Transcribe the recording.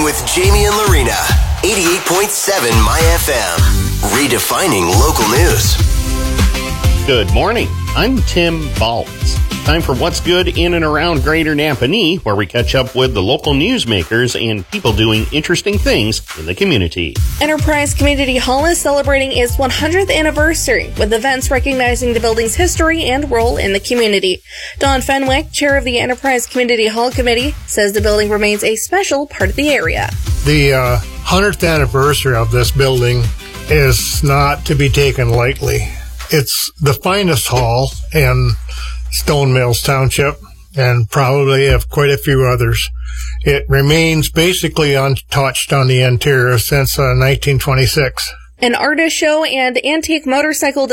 with Jamie and Lorena. 88.7 My FM. Redefining local news. Good morning. I'm Tim Baltz. Time for What's Good in and around Greater Napanee, where we catch up with the local newsmakers and people doing interesting things in the community. Enterprise Community Hall is celebrating its 100th anniversary, with events recognizing the building's history and role in the community. Don Fenwick, chair of the Enterprise Community Hall Committee, says the building remains a special part of the area. The 100th anniversary of this building is not to be taken lightly. It's the finest hall in Stone Mills Township, and probably have quite a few others. It remains basically untouched on the interior since 1926. An artist show and antique motorcycle